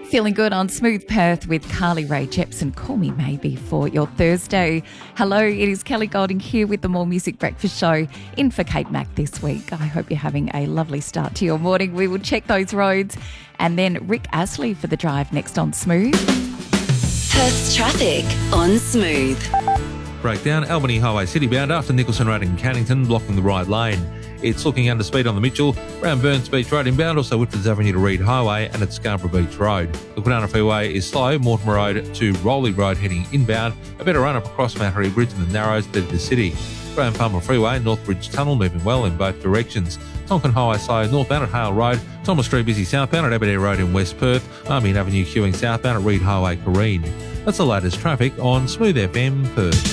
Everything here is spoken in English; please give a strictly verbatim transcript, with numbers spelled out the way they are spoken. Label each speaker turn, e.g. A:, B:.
A: Feeling good on Smooth Perth with Carly Rae Jepsen. Call me maybe for your Thursday. Hello, it is Kelly Golding here with the More Music Breakfast Show in for Kate Mack this week. I hope you're having a lovely start to your morning. We will check those roads. And then Rick Astley for the drive next on Smooth.
B: Perth's traffic on Smooth.
C: Breakdown, Albany Highway Citybound after Nicholson Road in Cannington, blocking the right lane. It's looking under speed on the Mitchell, around Burns Beach Road inbound, also Whitfords Avenue to Reed Highway and at Scarborough Beach Road. The Quinana Freeway is slow, Mortimer Road to Rowley Road heading inbound, a better run up across Mattery Bridge in the Narrows to the city. Graham Palmer Freeway, Northbridge Tunnel moving well in both directions. Tonkin Highway slow northbound at Hale Road, Thomas Street busy southbound at Aberdare Road in West Perth, Marmion Avenue queuing southbound at Reed Highway, Careen. That's the latest traffic on Smooth F M Perth.